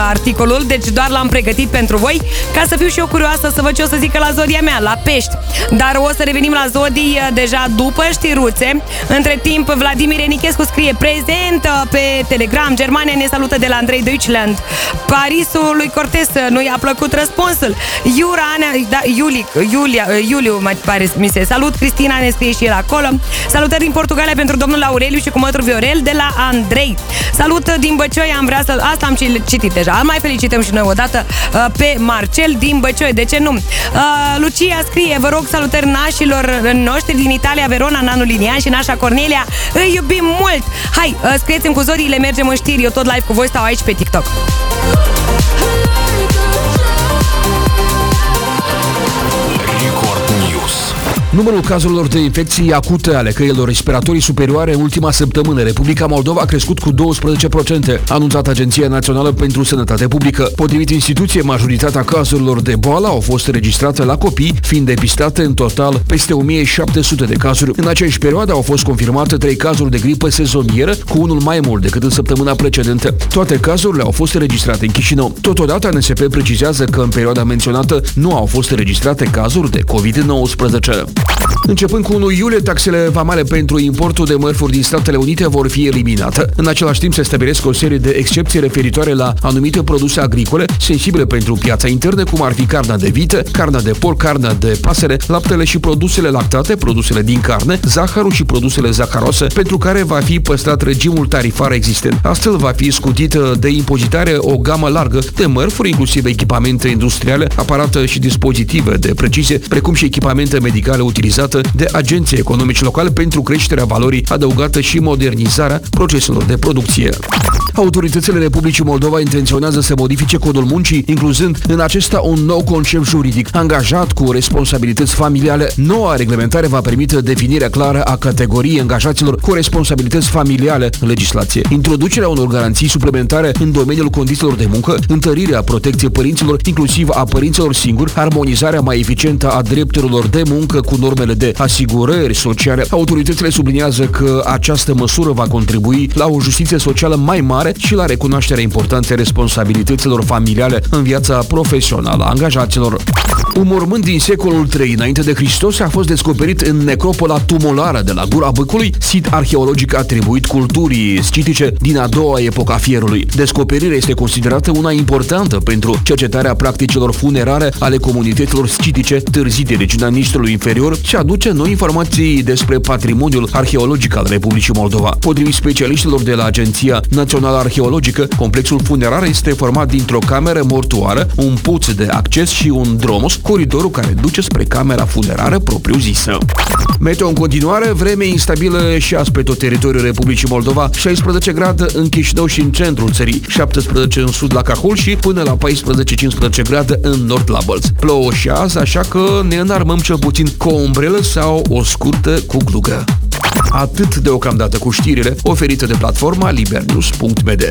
articolul, deci doar l-am pregătit pentru voi, ca să fiu și eu curioasă să văd ce o să zică la zodia mea, la pești. Dar o să revenim la zodii deja după știruțe. Între timp, Vladimir Enichescu scrie prezent pe Telegram. Germania ne salută de la Andrei Deutschland. Parisul lui Cortes nu i-a plăcut răspunsul. Iuliu, mai pare, mi se salut. Cristina ne scrie și el acolo. Salutări din Portugalia pentru domnul Aureliu și cu mătru Viorel de la Andrei. Salut din Băcioi, am vrea să... Asta am citit deja. Mai felicităm și noi odată pe Marcel din Băcioi, de ce nu? Lucia scrie, vă rog salutări nașilor noștri din Italia, Verona, Nanu Linian și nașa Cornelia. Îi iubim mult! Hai, scrieți-mi cu zodiile, mergem în știri. Eu tot live cu voi stau aici pe TikTok. Numărul cazurilor de infecții acute ale căilor respiratorii superioare în ultima săptămână în Republica Moldova a crescut cu 12%, a anunțat Agenția Națională pentru Sănătate Publică. Potrivit instituției, majoritatea cazurilor de boală au fost registrate la copii, fiind depistate în total peste 1700 de cazuri. În aceeași perioadă au fost confirmate 3 cazuri de gripă sezonieră, cu unul mai mult decât în săptămâna precedentă. Toate cazurile au fost înregistrate în Chișinău. Totodată, NSP precizează că în perioada menționată nu au fost înregistrate cazuri de COVID-19. Începând cu 1 iulie, taxele vamale pentru importul de mărfuri din Statele Unite vor fi eliminate. În același timp se stabilesc o serie de excepții referitoare la anumite produse agricole sensibile pentru piața internă, cum ar fi carnea de vită, carnea de porc, carnea de pasăre, laptele și produsele lactate, produsele din carne, zahărul și produsele zaharoase, pentru care va fi păstrat regimul tarifar existent. Astfel va fi scutită de impozitare o gamă largă de mărfuri, inclusiv echipamente industriale, aparate și dispozitive de precizie, precum și echipamente medicale utilizate de agenții economici locale pentru creșterea valorii adăugate și modernizarea proceselor de producție. Autoritățile Republicii Moldova intenționează să modifice codul muncii, incluzând în acesta un nou concept juridic, angajat cu responsabilități familiale. Noua reglementare va permite definirea clară a categoriei angajaților cu responsabilități familiale în legislație, introducerea unor garanții suplimentare în domeniul condițiilor de muncă, întărirea protecției părinților, inclusiv a părinților singuri, armonizarea mai eficientă a drepturilor de muncă cu normele de asigurări sociale. Autoritățile subliniază că această măsură va contribui la o justiție socială mai mare și la recunoașterea importanței responsabilităților familiale în viața profesională a angajaților. Un mormânt din secolul III înainte de Hristos a fost descoperit în necropola tumulară de la Gura Băcului, sit arheologic atribuit culturii scitice din a doua epocă a fierului. Descoperirea este considerată una importantă pentru cercetarea practicilor funerare ale comunităților scitice târzii de regiunea Nistrului Inferior și aduce noi informații despre patrimoniul arheologic al Republicii Moldova. Potrivit specialiștilor de la Agenția Națională Arheologică, complexul funerar este format dintr-o cameră mortuară, un puț de acces și un dromos, coridorul care duce spre camera funerară propriu-zisă. Meteo în continuare, vreme instabilă și azi pe tot teritoriul Republicii Moldova, 16 grade în Chișinău și în centrul țării, 17 în sud la Cahul și până la 14-15 grade în nord la Bălți. Plouă și azi, așa că ne înarmăm cel puțin cu o umbrelă sau o scurtă cu glugă. Atât deocamdată cu știrile oferite de platforma libernews.md.